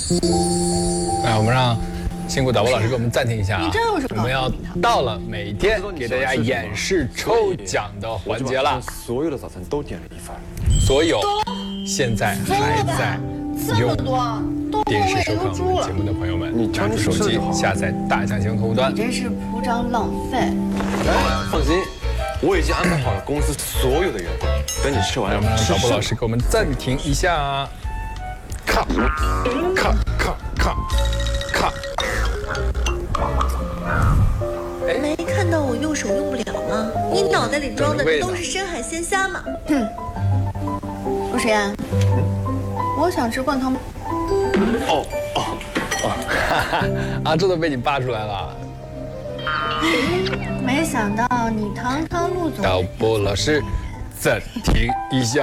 来，我们让辛苦导播老师给我们暂停一下啊！ 你这有什么？ 我们要到了每天给大家演示抽奖的环节了。 所有的早餐都点了一份。 所有现在还在用电视收看我们节目的朋友们，拿出手机下载大象行客户端。 你这是铺张浪费。 哎，放心，我已经安排好了公司所有的员工，等你吃完了， 我们让导播老师给我们暂停一下。咔咔咔咔咔。 没看到我右手用不了吗？你脑袋里装的都是深海鲜虾吗？陆时言，我想吃灌汤。 啊，这都被你扒出来了。 没想到你堂堂陆总。 导播老师，暂停一下。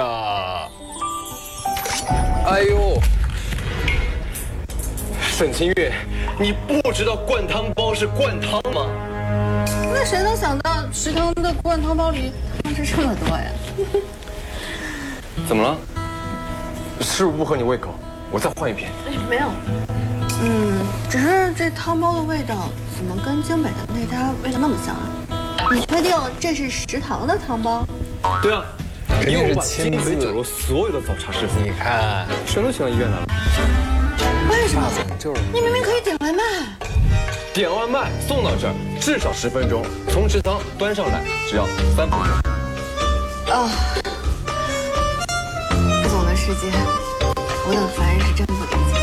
哎呦， 沈清月，你不知道灌汤包是灌汤吗？ 那谁能想到食堂的灌汤包里汤汁这么多呀？ 怎么了？是不是不合你胃口？我再换一瓶。 没有，只是这汤包的味道怎么跟京北的那家味道那么像啊？你确定这是食堂的汤包？ 对啊， 肯定是因为我把亲自京北酒楼所有的早茶师傅， 你看， 全都请到医院来了。 为什么？ 就是你明明可以点外卖。 点外卖送到这儿至少10分钟，从食堂端上来只要3分钟。 啊，不懂的世界，我等凡人是真不理解。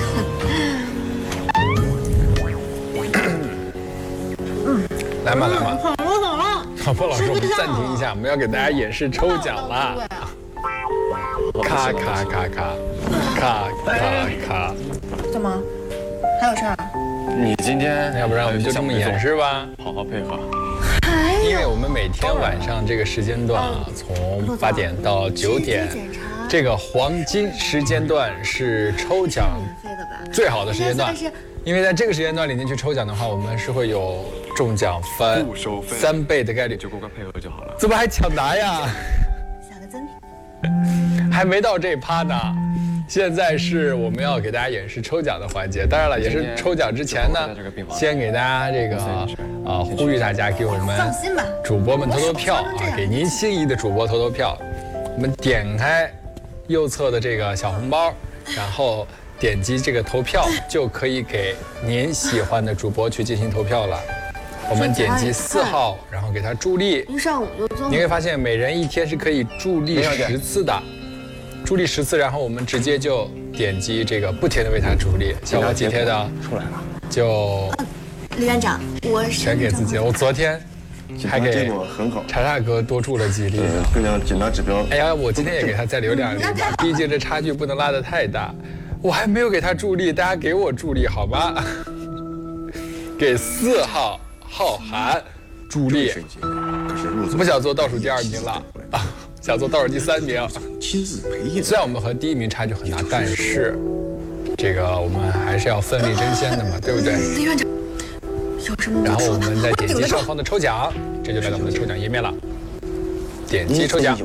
来嘛来嘛， 好了， 导播老师，我们暂停一下，我们要给大家演示抽奖了。咔咔咔咔，咔咔咔。 怎么？还有事儿？ 你今天要不然我们就这么演示吧， 好好配合。 因为我们每天晚上这个时间段啊，从8点到9点，这个黄金时间段是抽奖最好的时间段。因为在这个时间段里面去抽奖的话，我们是会有中奖翻3倍的概率， 就乖乖配合就好了。 怎么还抢答呀？ 下个增品。 还没到这趴呢。现在是我们要给大家演示抽奖的环节，当然了，也是抽奖之前呢，先给大家这个呼吁大家给我们主播们投投票啊，给您心仪的主播投投票。我们点开右侧的这个小红包，然后点击这个投票，就可以给您喜欢的主播去进行投票了。我们点击4号，然后给他助力。 一上午就做。 你会发现每人1天是可以助力10次的。助力10次，然后我们直接就点击这个不停的为他助力。像我今天的出来了， 就李院长，我全给自己。我昨天还给查查哥多助了几力。 各项检查指标。 哎呀，我今天也给他再留2粒吧，毕竟这差距不能拉得太大。我还没有给他助力，大家给我助力好吗？给4号浩涵助力，不想做倒数第2名了啊。想做倒数第3名， 亲自陪演。 虽然我们和第1名差距很大，但是这个我们还是要奋力争先的嘛，对不对？ 李院长，有什么？ 然后我们再点击上方的抽奖，这就来到我们的抽奖页面了。点击抽奖。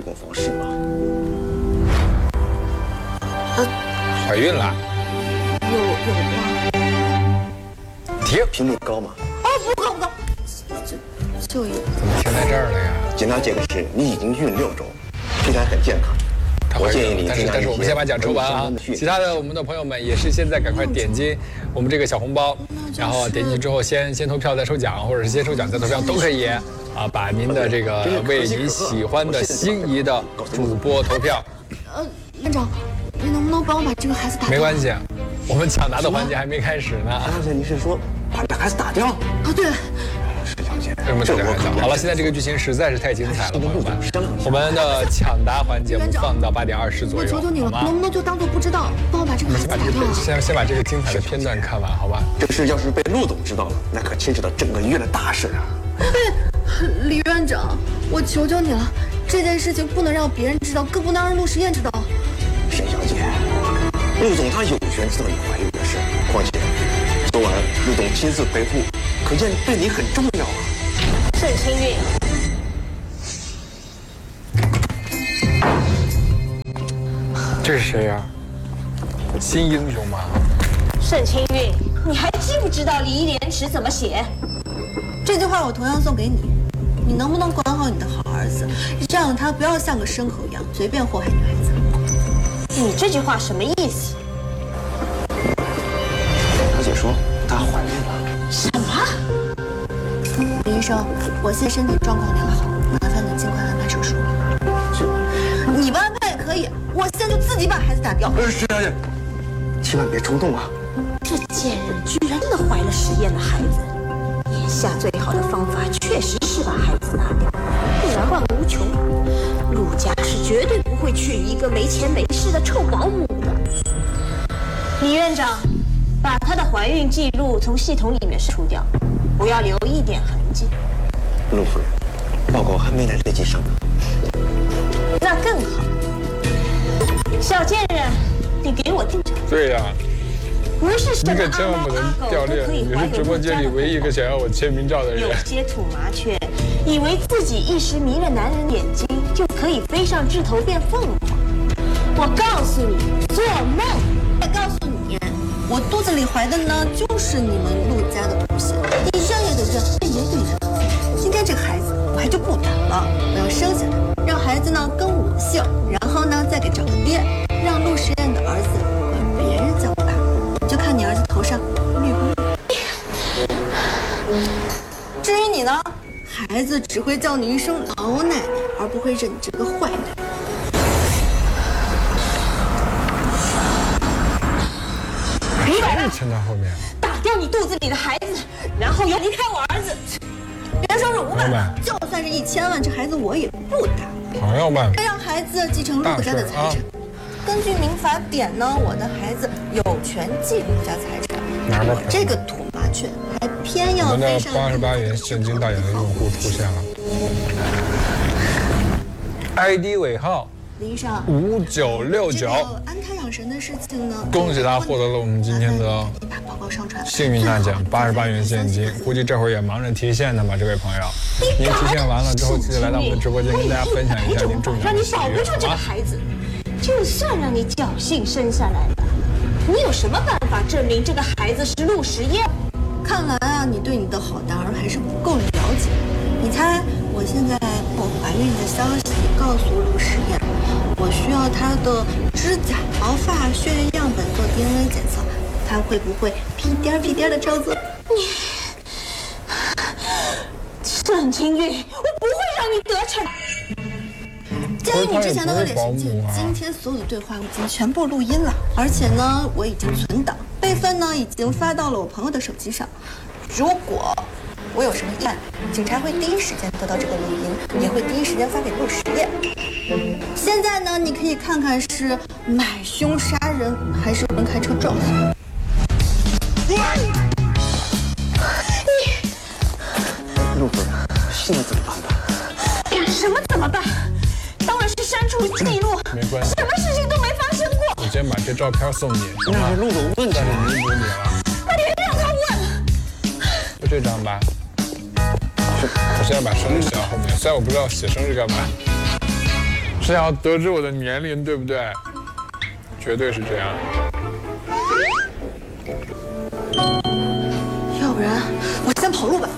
怀孕了？ 有吗？ 停。 频率高吗？ 哦，不高不高，就有。 怎么停在这儿了呀？ 检查结果是你已经孕6周，胚胎很健康。 我建议你，但是我们先把奖抽完啊。其他的我们的朋友们也是现在赶快点击我们这个小红包，然后点进去之后先投票再抽奖，或者是先抽奖再投票都可以啊。把您的这个为您喜欢的心仪的主播投票。 院长，你能不能帮我把这个孩子打掉？ 没关系，我们抢答的环节还没开始呢。 刚才你是说把这孩子打掉？ 啊，对。 为什么这孩子？好了，现在这个剧情实在是太精彩了，朋友们。我们的抢答环节我们放到8点20左右， 我求求你了，能不能就当做不知道，帮我把这个孩子打掉？ 先把这个精彩的片段看完，好吧？ 这事要是被陆总知道了，那可牵扯到整个医院的大事啊！ 李院长，我求求你了，这件事情不能让别人知道，更不能让陆实验知道。 沈小姐，陆总他有权知道你怀孕的事，况且昨晚陆总亲自陪护，可见对你很重要啊。 沈清月， 这是谁呀？新英雄吗？ 盛清韵，你还知不知道礼义廉耻怎么写？ 这句话我同样送给你，你能不能管好你的好儿子，让他不要像个牲口一样随便祸害女孩子？ 你这句话什么意思？ 表姐说她怀孕了。 什么？ 林医生，我现在身体状况良好，麻烦你尽快安排手术。你不安排也可以，我现在就自己把孩子打掉。 石小姐，千万别冲动啊！ 这贱人居然真的怀了实验的孩子。眼下最好的方法确实是把孩子拿掉，不然万无穷。陆家是绝对不会娶一个没钱没势的臭保姆的。李院长，把她的怀孕记录从系统里面删除掉，不要留一点痕迹。 陆夫人，报告还没来得及上呢。 那更好。小贱人，你给我听着。 对呀。 不是什么你可千万不能掉链，你是直播间里唯一一个想要我签名照的人。 有些土麻雀以为自己一时迷了男人眼睛，就可以飞上枝头变凤凰。我告诉你，做梦！ 我告诉你，我肚子里怀的呢，就是你们陆家的骨血。你认也得认，认也得认。今天这个孩子我还就不打了，我要生下来，让孩子呢跟我姓，然后呢再给找个爹，让陆实验的儿子管别人叫爸。就看你儿子头上绿不绿。至于你呢，孩子只会叫你一声老奶奶，而不会认你这个坏奶奶。 你把他撑到后面， 打掉你肚子里的孩子，然后又离开我儿子。 别说是500万，就算是1000万，这孩子我也不打。 朋友们， 让孩子继承陆家的财产。根据民法典呢，我的孩子有权继陆家财产。我这个土麻雀还偏要飞上。 我们的88元现金代言的用户出现了 ，ID 尾号林医生 5969。 安胎养神的事情呢， 恭喜他获得了我们今天的把报告上传。 幸运大奖88元现金，估计这会儿也忙着提现的吧，这位朋友。您提现完了之后，记得来到我们的直播间，跟大家分享一下您中奖的喜悦， 让你保不住这个孩子。就算让你侥幸生下来了，你有什么办法证明这个孩子是陆实验？ 看来啊，你对你的好大儿还是不够了解。你猜，我现在我怀孕的消息告诉陆实验，我需要他的指甲、毛发、血液样本做 DNA 检测，他会不会屁颠儿屁颠儿的照做？ 你，沈清玉，我不会让你得逞。鉴于你之前的恶劣行径，今天所有的对话我已经全部录音了，而且呢，我已经存档，备份呢已经发到了我朋友的手机上。如果我有什么意外，警察会第一时间得到这个录音，也会第一时间发给陆实验。现在呢，你可以看看是买凶杀人，还是人开车撞死。 陆夫人，现在怎么办吧？ 什么怎么办？当然是删除记录， 没关系， 什么事情都没发生过。 我先把这照片送你， 那是陆总问题， 弥补你了。 那你让他问。 就这张吧。我现在把生日写到后面，虽然我不知道写生日干嘛，是想要得知我的年龄，对不对？绝对是这样。 要不然我先跑路吧。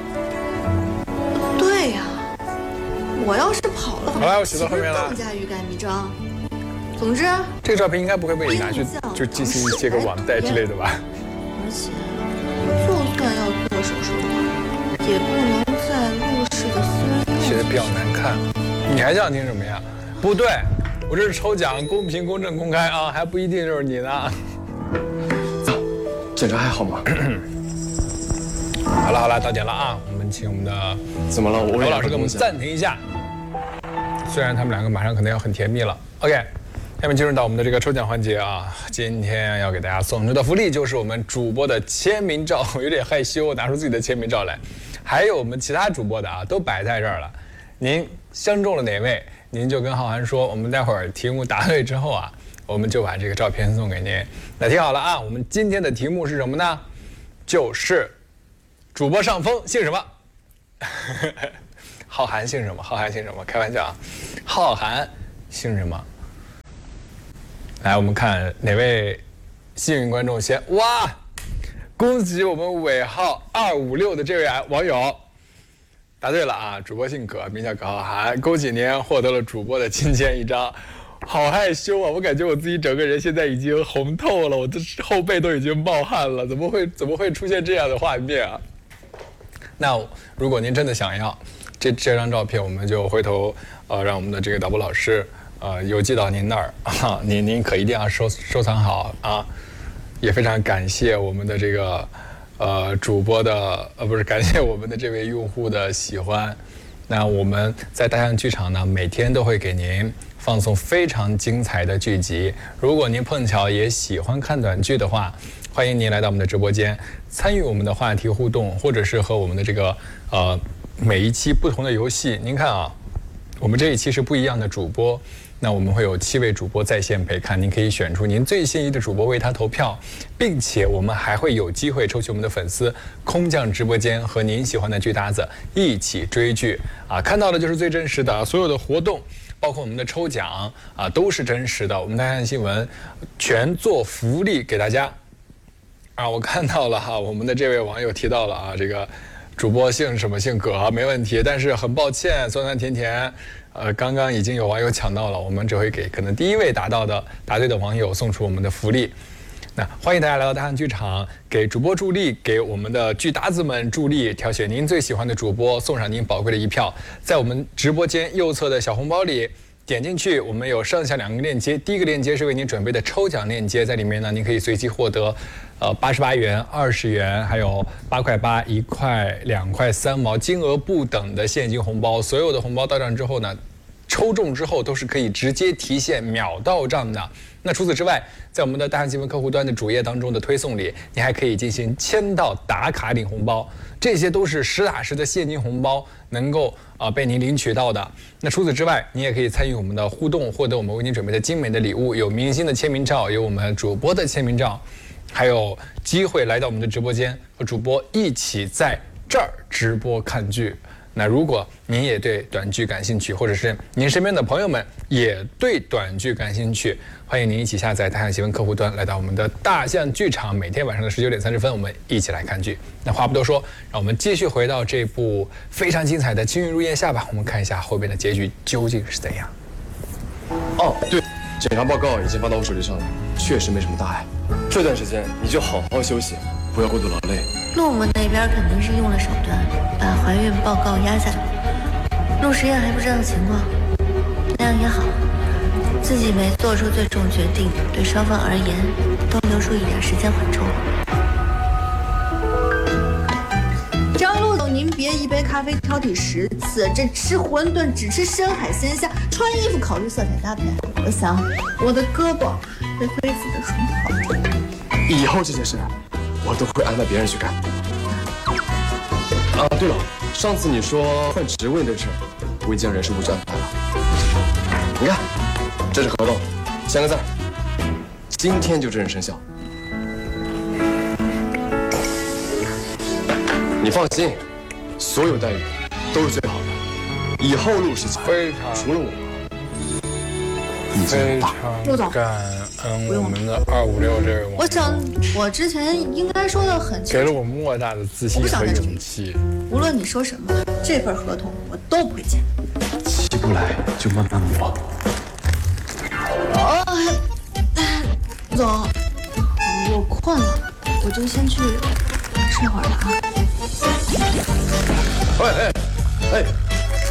对呀，我要是跑了， 好了，我写到后面了， 更加欲盖弥彰。总之， 这个照片应该不会被你拿去就进行接个网贷之类的吧？ 而且，就算要做手术的话，也不能在陆氏的私人医院。 写的比较难看，你还想听什么呀？不对，我这是抽奖，公平、公正、公开啊，还不一定就是你呢。 走，检查还好吗？ 好了，到点了啊！我们请我们的怎么了？我老师给我们暂停一下。虽然他们两个马上可能要很甜蜜了。OK， 下面进入到我们的这个抽奖环节啊。今天要给大家送出的福利就是我们主播的签名照，我有点害羞，拿出自己的签名照来。还有我们其他主播的啊，都摆在这儿了。您相中了哪位，您就跟浩涵说，我们待会儿题目答对之后啊，我们就把这个照片送给您。那听好了啊，我们今天的题目是什么呢？就是主播上峰姓什么？浩涵姓什么？浩涵姓什么？开玩笑啊！浩涵姓什么？来，我们看哪位幸运观众先哇！恭喜我们尾号256的这位网友，答对了啊！主播姓葛，名叫葛浩涵，恭喜您获得了主播的金签一张。好害羞啊！我感觉我自己整个人现在已经红透了，我的后背都已经冒汗了，怎么会出现这样的画面啊？那如果您真的想要这张照片，我们就回头让我们的这个导播老师邮寄到您那儿啊，您可一定要收藏好啊！也非常感谢我们的这个主播的不是感谢我们的这位用户的喜欢。那我们在大象剧场呢，每天都会给您放送非常精彩的剧集。如果您碰巧也喜欢看短剧的话，欢迎您来到我们的直播间，参与我们的话题互动，或者是和我们的这个每一期不同的游戏。您看啊，我们这一期是不一样的主播，那我们会有7位主播在线陪看，您可以选出您最心仪的主播为他投票，并且我们还会有机会抽取我们的粉丝空降直播间，和您喜欢的剧搭子一起追剧啊！看到的就是最真实的，所有的活动，包括我们的抽奖啊，都是真实的。我们大象新闻全做福利给大家啊！我看到了哈，我们的这位网友提到了啊，这个主播姓什么姓葛没问题，但是很抱歉，酸酸甜甜。刚刚已经有网友抢到了，我们只会给可能第1位答对的网友送出我们的福利。那欢迎大家来到大象剧场，给主播助力，给我们的剧搭子们助力，挑选您最喜欢的主播，送上您宝贵的1票。在我们直播间右侧的小红包里点进去，我们有上下2个链接，第一个链接是为您准备的抽奖链接，在里面呢，您可以随机获得88元、20元，还有8块8、1块、2块3毛，金额不等的现金红包。所有的红包到账之后呢，抽中之后都是可以直接提现秒到账的。那除此之外，在我们的大象新闻客户端的主页当中的推送里，你还可以进行签到打卡领红包，这些都是实打实的现金红包，能够被您领取到的。那除此之外，你也可以参与我们的互动，获得我们为您准备的精美的礼物，有明星的签名照，有我们主播的签名照，还有机会来到我们的直播间和主播一起在这儿直播看剧。那如果您也对短剧感兴趣，或者是您身边的朋友们也对短剧感兴趣，欢迎您一起下载大象新闻客户端，来到我们的大象剧场，每天晚上的19点30分，我们一起来看剧。那话不多说，让我们继续回到这部非常精彩的《金韵入檐下》吧。我们看一下后边的结局究竟是怎样。 哦，对，检查报告已经发到我手机上了，确实没什么大碍。这段时间你就好好休息，不要过度劳累。 陆母那边肯定是用了手段，把怀孕报告压下来。陆实验还不知道情况，那样也好，自己没做出最终决定，对双方而言都留出一点时间缓冲。 张陆总，您别一杯咖啡挑剔10次，这吃馄饨只吃深海鲜虾，穿衣服考虑色彩搭配。我想我的胳膊被恢复得很好。 以后这件事我都会安排别人去干。啊，对了，上次你说换职位的事，我已经让人事部去安排了。你看，这是合同，签个字，今天就正式生效。你放心，所有待遇都是最好的。以后陆氏集团除了我，你非常感恩我们的256这位网友。 我想我之前应该说的很清楚， 给了我莫大的自信和勇气。 无论你说什么，这份合同我都不会签。 起不来就慢慢磨。 总，我困了，我就先去睡会儿了啊。 哎，